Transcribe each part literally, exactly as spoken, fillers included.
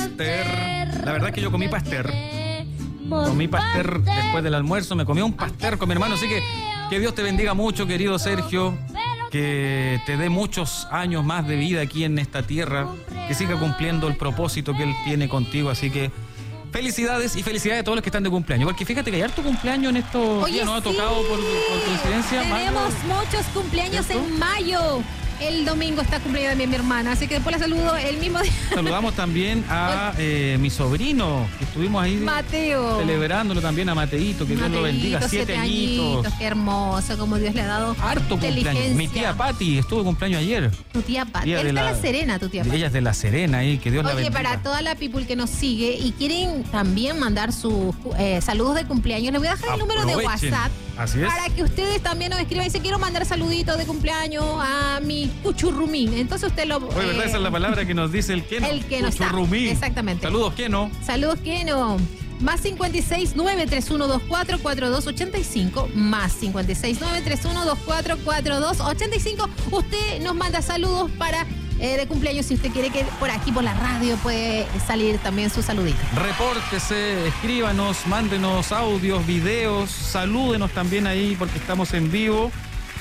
pastel. La verdad es que yo comí pastel. Comí pastel después del almuerzo, me comí un pastel con mi hermano, así que que Dios te bendiga mucho, querido Sergio, que te dé muchos años más de vida aquí en esta tierra, que siga cumpliendo el propósito que Él tiene contigo, así que felicidades y felicidades a todos los que están de cumpleaños, porque fíjate que hay harto cumpleaños en estos Oye, días, nos sí, ha tocado por, por coincidencia. Tenemos Marco, muchos cumpleaños ¿cierto? en mayo. El domingo está cumpleaños también mi hermana, así que después la saludo el mismo día. Saludamos también a eh, mi sobrino, que estuvimos ahí Mateo. celebrándolo también, a Mateito, que Dios lo bendiga, siete añitos. Qué hermoso, como Dios le ha dado Harto cumpleaños. Mi tía Pati estuvo de cumpleaños ayer. Tu tía Pati. Día Él de está la- en La Serena, tu tía Pati. Ella es de La Serena, ahí, que Dios la Oye, bendiga. para toda la people que nos sigue y quieren también mandar sus eh, saludos de cumpleaños, les voy a dejar el número de Aprovechen. WhatsApp. Así es. Para que ustedes también nos escriban y dicen, quiero mandar saluditos de cumpleaños a mi cuchurrumín. Entonces usted lo... Oye, ¿verdad? eh, Esa es la palabra que nos dice el Keno. El Keno está. Churrumí. Exactamente. Saludos, Keno. Saludos, Keno. Más cincuenta y seis, nueve tres uno dos cuatro, cuatro dos ocho cinco. Más cincuenta y seis, nueve tres uno dos cuatro, cuatro dos ocho cinco. Usted nos manda saludos para eh, de cumpleaños. Si usted quiere que por aquí, por la radio, puede salir también su saludito. Repórtese, escríbanos, mándenos audios, videos, salúdenos también ahí porque estamos en vivo.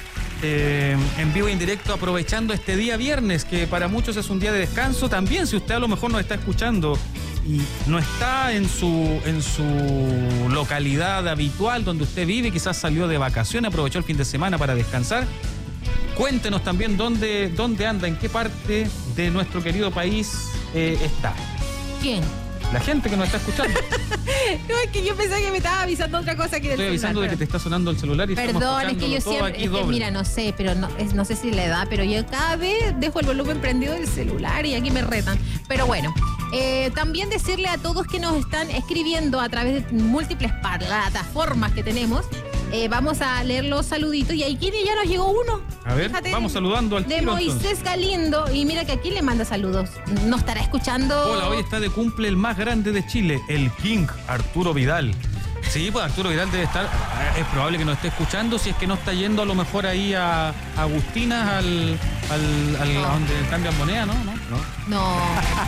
Eh, en vivo e indirecto, aprovechando este día viernes, que para muchos es un día de descanso. También, si usted a lo mejor nos está escuchando y no está en su, en su localidad habitual donde usted vive, quizás salió de vacaciones, aprovechó el fin de semana para descansar, cuéntenos también dónde, dónde anda, en qué parte de nuestro querido país eh, está. ¿Quién? La gente que nos está escuchando. No, es que yo pensé que me estaba avisando otra cosa que del Estoy avisando de celular, que te está sonando el celular y Perdón, estamos es que yo escuchándolo todo siempre, aquí es que, doble. mira, no sé, pero no, es, no sé si la edad, pero yo cada vez dejo el volumen prendido del celular y aquí me retan. Pero bueno, eh, también decirle a todos que nos están escribiendo a través de múltiples plataformas que tenemos, eh, vamos a leer los saluditos y aquí ya nos llegó uno. A ver, Fíjate, vamos saludando al de tiro, Moisés entonces. Galindo, y mira que aquí le manda saludos. ¿Nos estará escuchando? Hola, hoy está de cumple el más grande de Chile, el King, Arturo Vidal. Sí, pues Arturo Vidal debe estar, es probable que nos esté escuchando, si es que no está yendo a lo mejor ahí a Agustinas, al, al, al No. a donde cambian moneda, ¿no? ¿no? ¿no? No,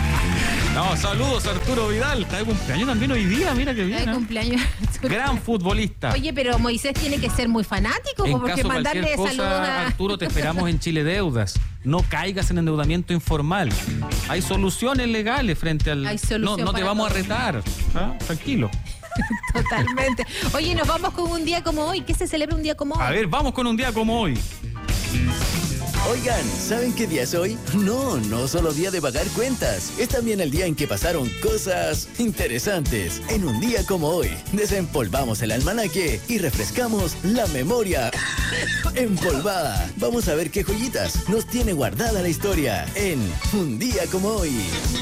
No, saludos Arturo Vidal, está de cumpleaños también hoy día, mira qué bien. de ¿eh? cumpleaños. Gran futbolista. Oye, pero Moisés tiene que ser muy fanático, En porque caso de mandarle cualquier cosa, saludos a... Arturo, te esperamos en Chile Deudas. No caigas en endeudamiento informal. Hay soluciones legales frente al... Hay solución no, no te para vamos todo. a retar. ¿Ah? Tranquilo. Totalmente. Oye, nos vamos con un día como hoy. ¿Qué se celebra un día como hoy? A ver, vamos con un día como hoy. Oigan, ¿saben qué día es hoy? No, no solo día de pagar cuentas. Es también el día en que pasaron cosas interesantes. En un día como hoy, desempolvamos el almanaque y refrescamos la memoria empolvada. Vamos a ver qué joyitas nos tiene guardada la historia en Un día como hoy.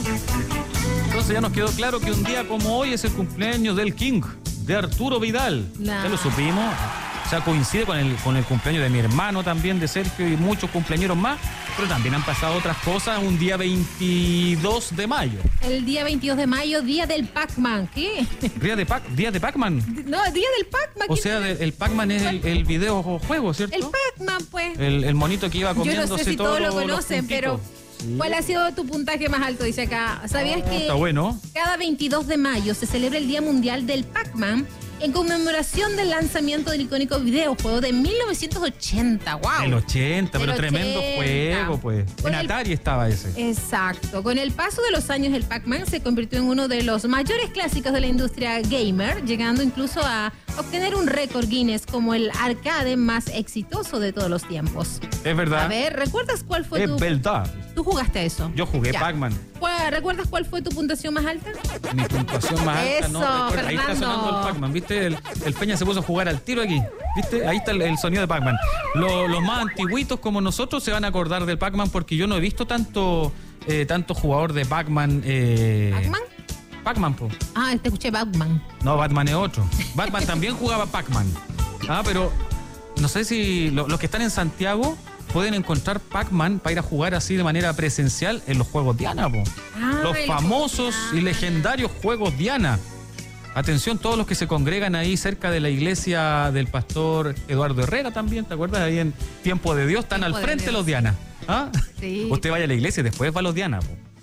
Entonces ya nos quedó claro que un día como hoy es el cumpleaños del King, de Arturo Vidal. Nah. Ya lo supimos. O sea, coincide con el, con el cumpleaños de mi hermano también, de Sergio, y muchos cumpleañeros más. Pero también han pasado otras cosas un día veintidós de mayo. El día veintidós de mayo, día del Pac-Man. ¿Qué? Día de, Pac, día de Pac-Man. No, día del Pac-Man. O ¿Qué sea, tiene? de- el Pac-Man es el, el videojuego, ¿cierto? El Pac-Man, pues. El, el monito que iba Yo no comiéndose sé si todos todos lo los conocen, pero puntitos. ¿cuál ha sido tu puntaje más alto? Dice acá. ¿Sabías Ah, que está bueno. cada veintidós de mayo se celebra el Día Mundial del Pac-Man en conmemoración del lanzamiento del icónico videojuego de mil novecientos ochenta? ¡Wow! El ochenta, pero El tremendo ochenta. juego, pues. Con En el- Atari estaba ese. Exacto. Con el paso de los años, el Pac-Man se convirtió en uno de los mayores clásicos de la industria gamer, llegando incluso a obtener un récord Guinness como el arcade más exitoso de todos los tiempos. Es verdad. A ver, ¿recuerdas cuál fue Es tu... verdad. ¿Tú jugaste a eso? Yo jugué Ya. Pac-Man. ¿Cuál- ¿Recuerdas cuál fue tu puntuación más alta? Mi puntuación más alta, Eso, no recuerdo. Ahí está Fernando. sonando el Pac-Man, ¿viste? El, el Peña se puso a jugar al tiro aquí, ¿viste? Ahí está el, el sonido de Pac-Man. Lo- los más antiguitos como nosotros se van a acordar del Pac-Man porque yo no he visto tanto, eh, tanto jugador de Pac-Man. Eh, ¿Pac-Man? Pac-Man, po. Ah, te escuché Batman. No, Batman es otro. Batman también jugaba Pac-Man. Ah, pero no sé si lo- los que están en Santiago pueden encontrar Pac-Man para ir a jugar así de manera presencial en los juegos Diana, po. Ah, Los el famosos juego y Diana. legendarios juegos Diana. Atención todos los que se congregan ahí cerca de la iglesia del pastor Eduardo Herrera también, ¿te acuerdas? Ahí en Tiempo de Dios están Tiempo al de frente Dios. los Diana. ¿Ah? Sí. Usted vaya a la iglesia y después va a los Diana, po.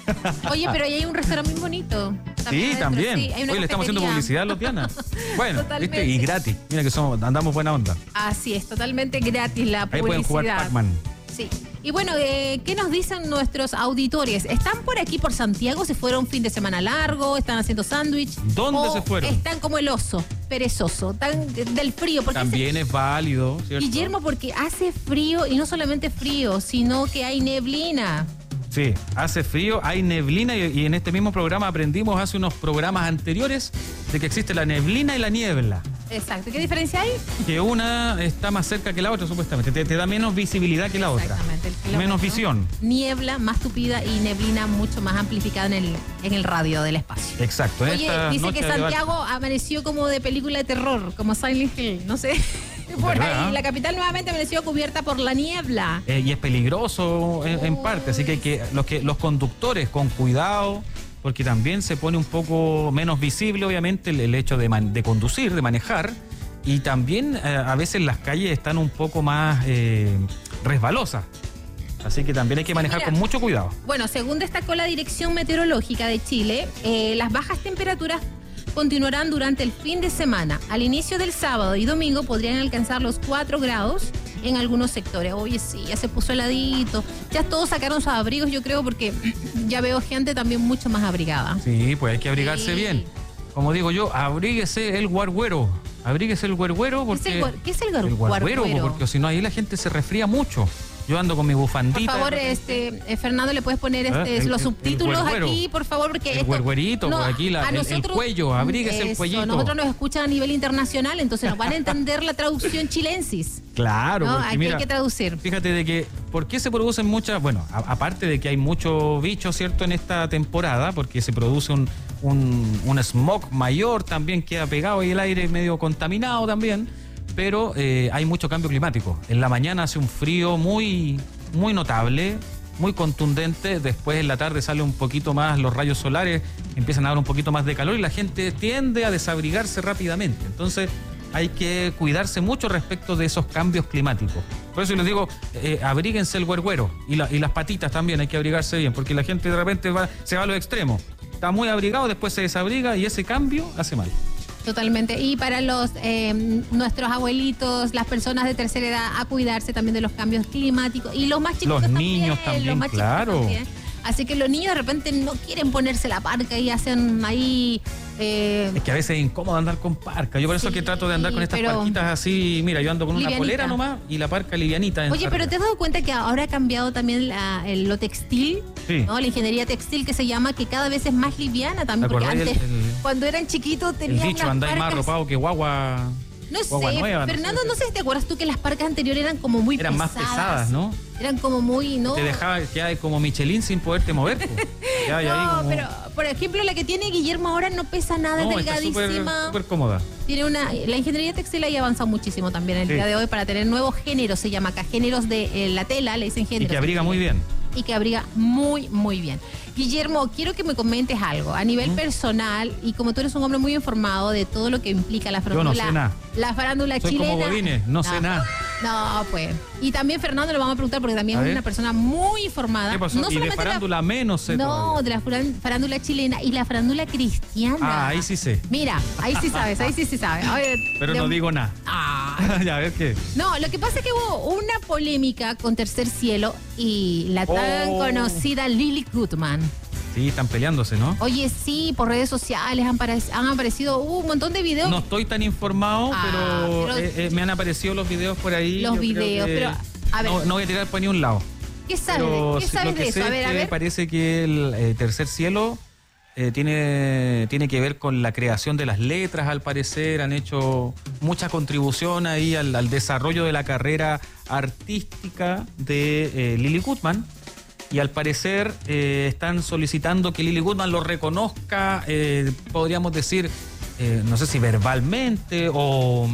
Oye, pero ahí hay un restaurante muy bonito. Sí, adentro, también. sí, hay una Hoy le estamos haciendo cafetería. publicidad a los Diana. Bueno, Totalmente. ¿viste? Y gratis. Mira que somos, andamos buena onda. Así es, totalmente gratis la Ahí publicidad. pueden jugar Pac-Man. Sí. Y bueno, eh, ¿qué nos dicen nuestros auditores? ¿Están por aquí, por Santiago? ¿Se fueron un fin de semana largo? ¿Están haciendo sándwich? ¿Dónde ¿O se fueron? Están como el oso, perezoso, tan del frío. Porque También es válido, hace- ¿cierto? Guillermo, porque hace frío y no solamente frío, sino que hay neblina. Sí, hace frío, hay neblina y, y en este mismo programa aprendimos hace unos programas anteriores de que existe la neblina y la niebla. Exacto. ¿Qué diferencia hay? Que una está más cerca que la otra, supuestamente. Te, te da menos visibilidad que la otra. Exactamente. el kilómetro. Menos visión. Niebla más tupida y neblina mucho más amplificada en el, en el radio del espacio. Exacto. en Oye, esta dice noche que de Santiago amaneció como de película de terror, como Silent Hill, no sé. Por ¿Verdad? ahí, la capital nuevamente amaneció cubierta por la niebla. Eh, y es peligroso en, en parte, así que, hay que los que los conductores con cuidado, porque también se pone un poco menos visible, obviamente, el, el hecho de, man- de conducir, de manejar, y también eh, a veces las calles están un poco más eh, resbalosas, así que también hay que manejar mira. con mucho cuidado. Bueno, según destacó la Dirección Meteorológica de Chile, eh, las bajas temperaturas continuarán durante el fin de semana. Al inicio del sábado y domingo podrían alcanzar los cuatro grados en algunos sectores. Oye, sí, ya se puso heladito. Ya todos sacaron sus abrigos, yo creo, porque ya veo gente también mucho más abrigada. Sí, pues hay que abrigarse Sí. bien. Como digo yo, abríguese el guarguero. Abríguese el guarguero porque... ¿Qué es el, guar- qué es el gar- el guarguero, guarguero? porque si no ahí la gente se resfría mucho. Yo ando con mi Por bufandita. favor, este, eh, Fernando, ¿le puedes poner este, ¿Eh? El- los el- subtítulos el guarguero. aquí, por favor? Porque El esto- guarguerito, por aquí, la- a el- el cuello, abríguese el Eso, cuellito. Nosotros nos escuchan a nivel internacional, entonces nos van a entender la traducción chilensis. Claro, ¿No? porque Aquí mira, hay que traducir. fíjate de que, ¿por qué se producen muchas? Bueno, a- aparte de que hay mucho bicho, ¿cierto?, en esta temporada, porque se produce un, un, un smog mayor, también queda pegado y el aire medio contaminado también, pero eh, hay mucho cambio climático. En la mañana hace un frío muy, muy notable, muy contundente, después en la tarde sale un poquito más los rayos solares, empiezan a dar un poquito más de calor y la gente tiende a desabrigarse rápidamente. Entonces hay que cuidarse mucho respecto de esos cambios climáticos. Por eso les digo, eh, abríguense el güergüero y, la- y las patitas también hay que abrigarse bien, porque la gente de repente va, se va a los extremos. Está muy abrigado, después se desabriga y ese cambio hace mal. Totalmente. Y para los eh, nuestros abuelitos, las personas de tercera edad, a cuidarse también de los cambios climáticos. Y los más chiquitos Los también, niños también, los más chiquitos claro. también. Así que los niños de repente no quieren ponerse la parca y hacen ahí... eh, Es que a veces es incómodo andar con parca. Yo por eso Sí, que trato de andar con estas pero- parquitas así. Mira, yo ando con una Livianita. polera nomás y la parca livianita. en Oye, pero arriba. ¿te has dado cuenta que ahora ha cambiado también la- el- lo textil? Sí. ¿No? La ingeniería textil que se llama, que cada vez es más liviana también. ¿Te Porque acordás antes, el- el- cuando eran chiquitos, El tenían dicho, unas andáis más parcas- arropado que guagua. No guagua sé, nueva, no Fernando, sé. no sé si te acuerdas tú que las parcas anteriores eran como muy Eran más pesadas. pesadas, ¿no? Eran como muy, ¿no? Te dejaba que hay como Michelin sin poderte mover. po. Ya hay ahí No, como- pero por ejemplo la que tiene Guillermo ahora no pesa nada, no, es está súper delgadísima. súper cómoda. Tiene una, la ingeniería textil ha avanzado muchísimo también el Sí. día de hoy para tener nuevos géneros, se llama acá, géneros de eh, la tela, le dicen Y géneros. que abriga muy bien. Y que abriga muy, muy bien. Guillermo, quiero que me comentes algo a nivel personal, y como tú eres un hombre muy informado de todo lo que implica la Yo farándula, no sé nada. la farándula Soy chilena. como Godínez, no sé nada. No, pues. Y también Fernando lo vamos a preguntar porque también A es ver. una persona muy informada. ¿Qué pasó? No y de solamente la- farándula menos sé no, todavía. de la furan- farándula chilena y la farándula cristiana. Ah, ahí sí sé. Mira, ahí sí sabes, ahí sí sí sabes. Oye, Pero de- no digo nada. Ah. Ya, a ver qué. No, lo que pasa es que hubo una polémica con Tercer Cielo y la tan Oh. conocida Lily Goodman. Sí, están peleándose, ¿no? Oye, sí, por redes sociales han, parec- han aparecido uh, un montón de videos. No estoy tan informado, Ah, pero, pero- eh, eh, me han aparecido los videos por ahí. Los Yo creo videos, que pero, a ver. No, no voy a tirar por ni un lado. ¿Qué sabes, Pero de, ¿qué sí, sabes lo que de eso? sé A ver, es a que ver. parece que el eh, Tercer Cielo eh, tiene, tiene que ver con la creación de las letras, al parecer. Han hecho mucha contribución ahí al, al desarrollo de la carrera artística de eh, Lily Goodman. Y al parecer eh, están solicitando que Lily Goodman lo reconozca, eh, podríamos decir, eh, no sé si verbalmente o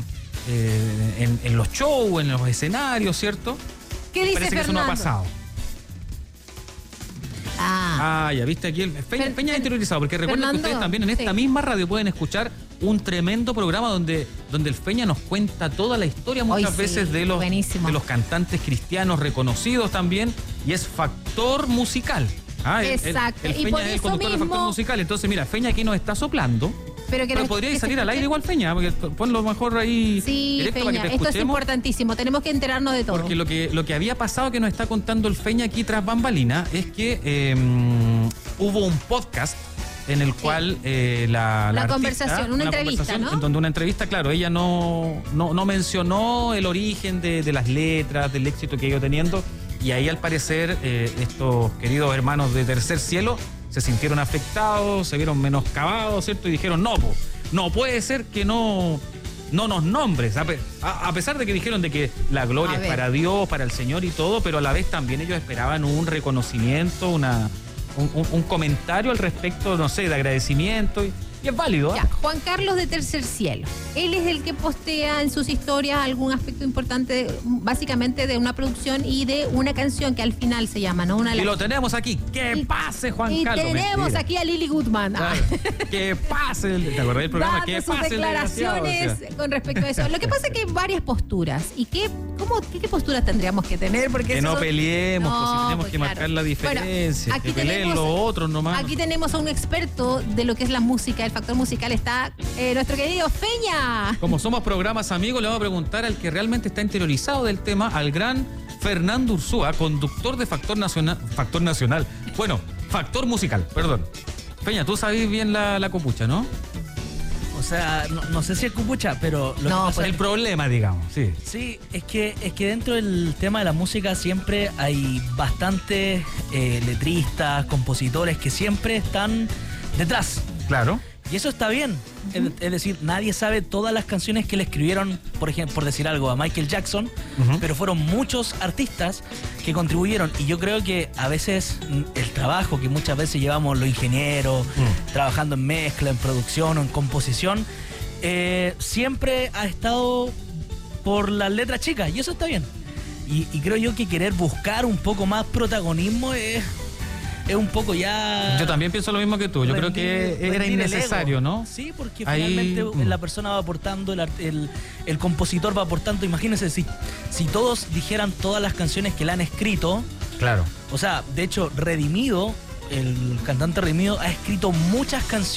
eh, en, en los shows, en los escenarios, ¿cierto? ¿Qué dice Parece que eso no Fernando? ha pasado. Ah, Ah, ya viste aquí el Peña, Fer- Peña Fer- interiorizado, porque recuerden Fernando, que ustedes también en esta sí. misma radio pueden escuchar un tremendo programa donde, donde el Peña nos cuenta toda la historia muchas Hoy sí, veces de los, buenísimo. de los cantantes cristianos reconocidos también, y es factor musical. Ah, el, Exacto. El, el Y Feña por es el eso conductor de mismo- Factor Musical. Entonces, mira, Feña aquí nos está soplando. Pero, que Pero nos- podría que se salir al escuche. aire igual, Feña, porque ponlo mejor ahí Sí, directo para Feña, que te esto es escuchemos. importantísimo. Tenemos que enterarnos de todo. Porque lo que, lo que había pasado que nos está contando el Feña aquí tras bambalina es que eh, hubo un podcast en el cual eh, la, La artista- conversación, una entrevista, conversación ¿no? En donde una entrevista, claro, ella no, no, no mencionó el origen de, de las letras, del éxito que ha ido teniendo, y ahí al parecer eh, estos queridos hermanos de Tercer Cielo se sintieron afectados, se vieron menoscabados, ¿cierto? Y dijeron, no, po, no puede ser que no... No nos nombres, a, pe- a- a pesar de que dijeron de que la gloria A es ver. para Dios, para el Señor y todo, pero a la vez también ellos esperaban un reconocimiento, una, un, un- un comentario al respecto, no sé, de agradecimiento. Y, y es válido, ¿eh? Ya, Juan Carlos de Tercer Cielo. Él es el que postea en sus historias algún aspecto importante, básicamente de una producción y de una canción que al final se llama, ¿no? Una Y lo tenemos aquí. ¡Que Y- pase, Juan y Carlos! tenemos Mentira. aquí a Lili Goodman. Ah. Claro. ¡Que pase! el- ¿Te acordás del programa? Dando ¡Que sus pase! el desgraciado! declaraciones O sea, con respecto a eso. Lo que pasa es que hay varias posturas. ¿Y qué, cómo, qué, qué posturas tendríamos que tener? Porque que eso- no peleemos, pues, si No, tenemos pues, que claro. marcar la diferencia. Bueno, que peleen los otros nomás. Aquí tenemos a un experto de lo que es la música, el factor musical. Está eh, nuestro querido Feña. Como somos programas amigos, le vamos a preguntar al que realmente está interiorizado del tema, al gran Fernando Ursúa, conductor de Factor Nacional. Factor Nacional. Bueno, Factor Musical, perdón. Feña, tú sabes bien la, la copucha, ¿no? O sea, no, no sé si es cupucha, pero lo No, que pasa El problema, digamos, sí. sí, es que, es que dentro del tema de la música siempre hay bastantes eh, letristas, compositores que siempre están detrás. Claro. Y eso está bien. Es, es decir, nadie sabe todas las canciones que le escribieron, por ejemplo, por decir algo, a Michael Jackson, Ujú. pero fueron muchos artistas que contribuyeron. Y yo creo que a veces mm, el trabajo que muchas veces llevamos los ingenieros, Mm. trabajando en mezcla, en producción o en composición, eh, siempre ha estado por las letras chicas, y eso está bien. Y, y creo yo que querer buscar un poco más protagonismo es, es un poco ya... Yo también pienso lo mismo que tú. Yo creo que rendir- era rendir el innecesario, ego. ¿no? Sí, porque Ahí, finalmente mm. la persona va aportando, el, art- el, el compositor va aportando. Imagínense, si, si todos dijeran todas las canciones que le han escrito, Claro. o sea, de hecho, Redimido, el cantante Redimido, ha escrito muchas canciones